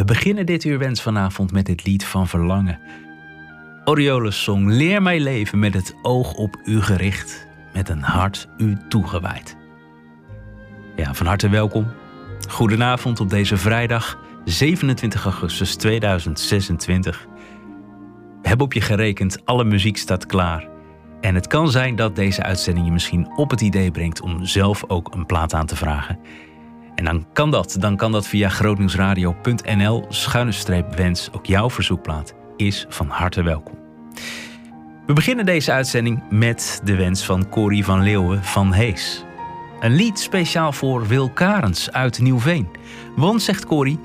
beginnen dit uur Wens vanavond met dit lied van verlangen. Orioles zong Leer mij leven met het oog op u gericht, met een hart u toegewijd. Ja, van harte welkom. Goedenavond op deze vrijdag 27 augustus 2026. We hebben op je gerekend, alle muziek staat klaar. En het kan zijn dat deze uitzending je misschien op het idee brengt om zelf ook een plaat aan te vragen. En dan kan dat via grootnieuwsradio.nl/wens. Ook jouw verzoekplaat is van harte welkom. We beginnen deze uitzending met de wens van Corrie van Leeuwen van Hees. Een lied speciaal voor Wil Karens uit Nieuwveen. Want, zegt Corrie,